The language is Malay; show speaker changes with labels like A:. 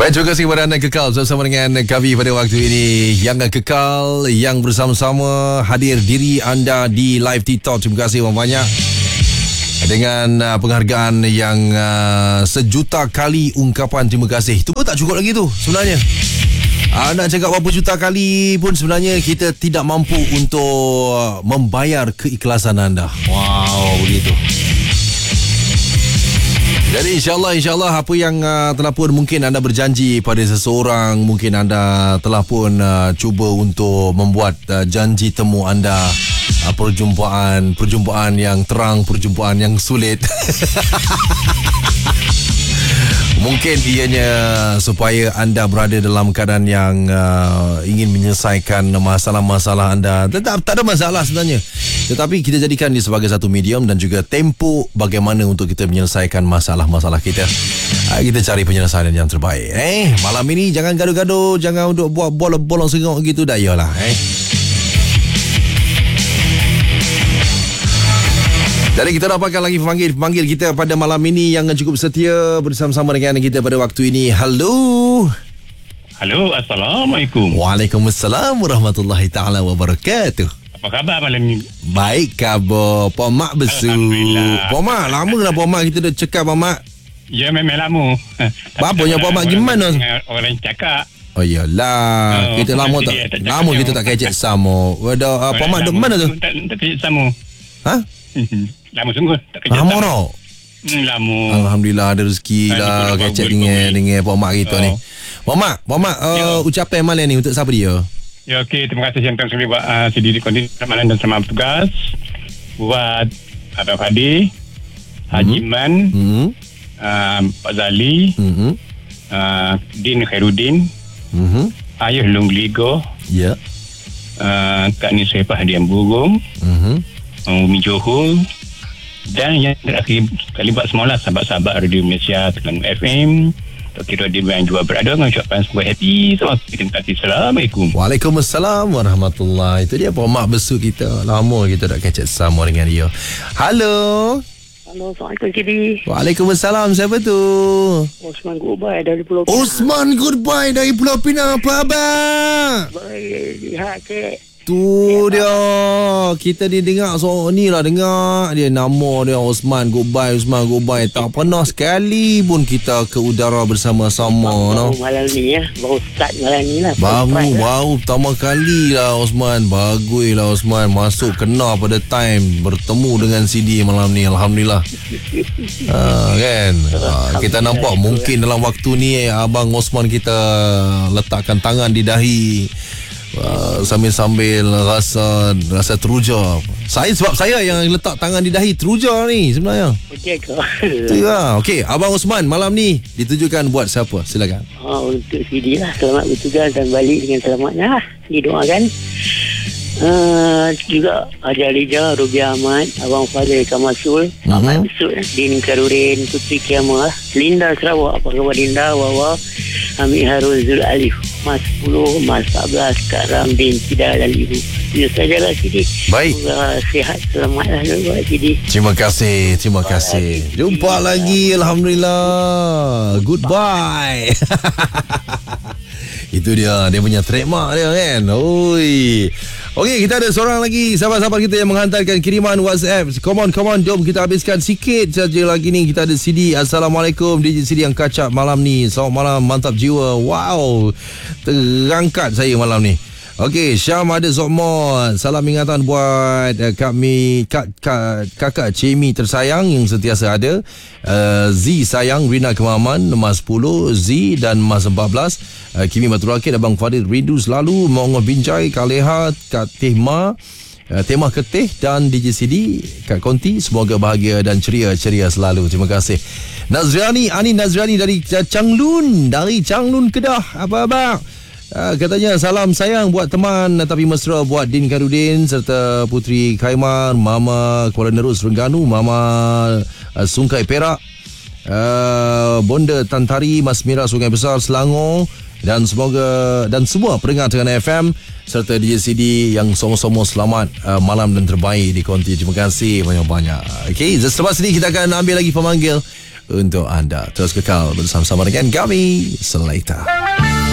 A: Baik, terima kasih kepada anda kekal bersama dengan kami pada waktu ini. Yang kekal, yang bersama-sama hadir diri anda di live TikTok. Terima kasih banyak dengan penghargaan yang sejuta kali ungkapan terima kasih. Itu pun tak cukup lagi tu sebenarnya. Nak cakap berapa juta kali pun sebenarnya kita tidak mampu untuk membayar keikhlasan anda. Wow, begitu. Jadi insyaAllah apa yang telah pun mungkin anda berjanji pada seseorang, mungkin anda telah pun cuba untuk membuat janji temu anda, perjumpaan yang terang, perjumpaan yang sulit. Mungkin ianya supaya anda berada dalam keadaan yang ingin menyelesaikan masalah-masalah anda. Tak ada masalah sebenarnya. Tetapi kita jadikan dia sebagai satu medium dan juga tempo bagaimana untuk kita menyelesaikan masalah-masalah kita. Kita cari penyelesaian yang terbaik. Malam ini jangan gaduh-gaduh, jangan untuk buat bolong sengok gitu dah. Yalah. Jadi kita dapatkan lagi pemanggil kita pada malam ini yang cukup setia bersama-sama dengan kita pada waktu ini. Halo.
B: Assalamualaikum.
A: Waalaikumsalam warahmatullahi taala wabarakatuh.
B: Apa khabar malam ni?
A: Baik khabar. Pak Mak besu. Pak Mak, lama dah Pak Mak kita dah cakap Pak Mak.
B: Ya memang lama.
A: Bapanya Pak Mak gimana?
B: Orang cakap.
A: Oh iyalah, kita lama kita tak kecek sama. Wadah Pak Mak duk mana tu?
B: Tak kecek sama.
A: Ha?
B: Lama sungguh tak kecek.
A: Lama tau.
B: Lama.
A: Alhamdulillah ada rezeki lah kecek dengan Pak Mak kita ni. Pak Mak, ucapan malam ni untuk siapa dia?
B: Ya, okey. Terima kasih yang kami buat CD recording malam dan selamat bertugas. Buat Abang Fadi, Haji Man, Pak Zali, Din Khairuddin, Ayuh Lungligo, Kak Nisrepah Dian Burung, Umi Johor, dan yang terakhir sekali buat semualah sahabat-sahabat Radio Malaysia Terengganu FM. Kira dia yang juga berada dengan ucapan sebuah happy. Terima kasih. Assalamualaikum.
A: Waalaikumsalam warahmatullahi. Itu dia Pak Mak besuk kita. Lama kita tak kecek sama dengan dia. Halo.
C: Assalamualaikum Kidi.
A: Waalaikumsalam. Siapa tu?
C: Osman Goodbye dari Pulau Pinang.
A: Osman Goodbye dari Pulau Pinang. Apa abang?
C: Baik, lihat ke.
A: Tu dia. Kita ni dengar ni lah, dengar dia nama dia Osman Goodbye. Tak pernah sekali pun kita ke udara bersama-sama.
C: Malam ni baru start malam ni lah.
A: Baru pertama kali lah Osman. Bagus lah Osman. Masuk kena pada time bertemu dengan CD malam ni. Alhamdulillah. Kan? Kita nampak mungkin dalam waktu ni Abang Osman kita letakkan tangan di dahi. Sambil-sambil rasa teruja. Sebab saya yang letak tangan di dahi teruja ni sebenarnya.
C: Okey ke?
A: Itu lah. Okey, Abang Osman malam ni ditujukan buat siapa? Silakan.
C: Untuk CD lah. Selamat bertugas dan balik dengan selamatnya lah. Didoakan. Juga Haji Alija, Rubi Ahmad, Abang Fadil Kamasul, Ahmad Besut, Din Karurin, Putri Kiamah, Linda Sarawak. Apa khabar Linda? Wawa, Amir Harun Zul Alif, Mas 10, Mas 14, Kak Ramdin, Tidak dan Ibu. Itu sajalah Sidi.
A: Baik.
C: Sihat selamatlah buat Sidi.
A: Terima kasih. Jumpa lagi. Alhamdulillah. Goodbye. Itu dia punya trademark dia kan. Oi. Okey, kita ada seorang lagi sahabat-sahabat kita yang menghantarkan kiriman WhatsApp. Come on, jom kita habiskan sikit saja lagi ni. Kita ada CD. Assalamualaikum, DJ CD yang kacap malam ni. Selamat malam, mantap jiwa. Wow, terangkat saya malam ni. Okey, Syam ada Zokmon. Salam ingatan buat kami kakak Cemi tersayang yang sentiasa ada. Z sayang, Rina Kemaman, Mas 10, Z dan Mas 14. Kimi Batu Rakit, Abang Fadil rindu selalu. Mongoh Binjai, Kaleha, Kak Tehma, Temah Ketih dan DJ CD, Kak Konti. Semoga bahagia dan ceria selalu. Terima kasih. Ani Nazriani dari Changlun Kedah. Apa abang? Katanya salam sayang buat teman tapi mesra buat Din Karudin serta Putri Khaimar, Mama Kuala Nerus Terengganu, Mama Sungkai Perak, Bonda Tantari, Mas Mira Sungai Besar Selangor, dan semoga dan semua pendengar Terengganu FM serta DJ CD yang sama-sama selamat malam dan terbaik di konti. Terima kasih banyak-banyak. Okey, selepas ini kita akan ambil lagi pemanggil untuk anda. Terus kekal bersama-sama dengan kami Selaita.